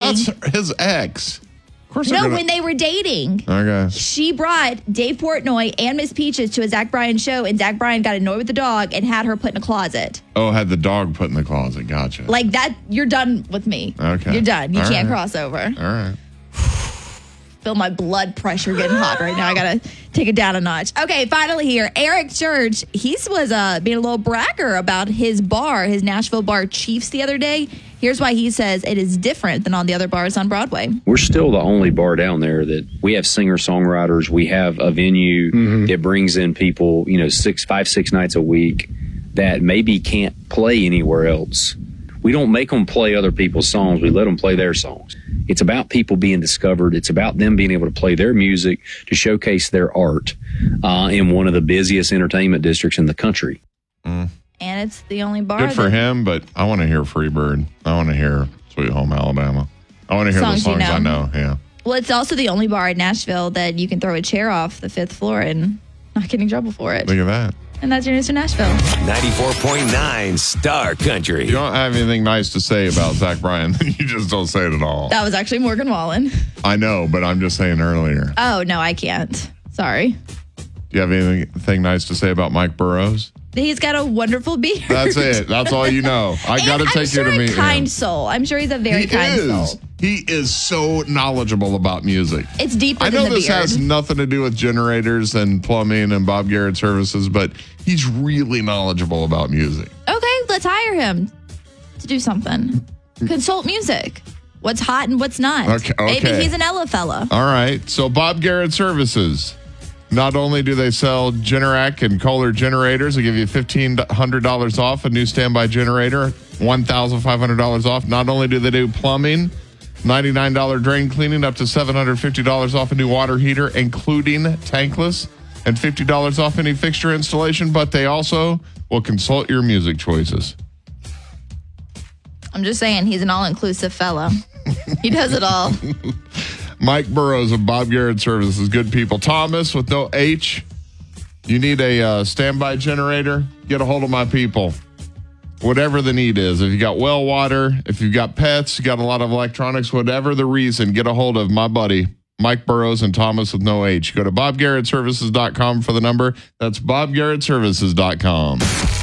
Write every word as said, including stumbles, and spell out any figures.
That's his ex. Of course. No, gonna... when they were dating. Okay. She brought Dave Portnoy and Miss Peaches to a Zach Bryan show, and Zach Bryan got annoyed with the dog and had her put in a closet. Oh, had the dog put in the closet. Gotcha. Like that, you're done with me. Okay. You're done. You All can't right. cross over. All right. Feel my blood pressure getting hot right now. I gotta take it down a notch. Okay, finally here, Eric Church. He was uh, being a little bragger about his bar, his Nashville bar Chiefs, the other day. Here's why he says it is different than all the other bars on Broadway. We're still the only bar down there that we have singer-songwriters. We have a venue mm-hmm. that brings in people, you know, six, five, six nights a week that maybe can't play anywhere else. We don't make them play other people's songs. We let them play their songs. It's about people being discovered. It's about them being able to play their music to showcase their art uh, in one of the busiest entertainment districts in the country. Mm. And it's the only bar. Good for that- him, but I want to hear Freebird. I want to hear Sweet Home Alabama. I want to hear Songs the songs you know. I know. Yeah. Well, it's also the only bar in Nashville that you can throw a chair off the fifth floor and not get in trouble for it. Look at that. And that's your news from Nashville. ninety-four point nine Star Country. You don't have anything nice to say about Zach Bryan, then you just don't say it at all. That was actually Morgan Wallen. I know, but I'm just saying earlier. Oh, no, I can't. Sorry. Do you have anything nice to say about Mike Burrows? He's got a wonderful beard. That's it. That's all you know. I got to take sure you to meet a kind him. soul. I'm sure he's a very he kind is. soul. He is so knowledgeable about music. It's deeper I than know the this beard. has nothing to do with generators and plumbing and Bob Garrett services, but he's really knowledgeable about music. Okay, let's hire him to do something. Consult music. What's hot and what's not. Okay, okay. Maybe he's an Ella fella. All right. So Bob Garrett Services. Not only do they sell Generac and Kohler generators, they give you fifteen hundred dollars off a new standby generator, one thousand five hundred dollars off. Not only do they do plumbing, ninety-nine dollars drain cleaning, up to seven hundred fifty dollars off a new water heater, including tankless, and fifty dollars off any fixture installation, but they also will consult your music choices. I'm just saying, he's an all-inclusive fella. He does it all. Mike Burrows of Bob Garrett Services. Good people. Thomas with no H. You need a uh, standby generator? Get a hold of my people. Whatever the need is. If you got well water, if you've got pets, you got a lot of electronics, whatever the reason, get a hold of my buddy, Mike Burrows and Thomas with no H. Go to bob garrett services dot com for the number. That's bob garrett services dot com.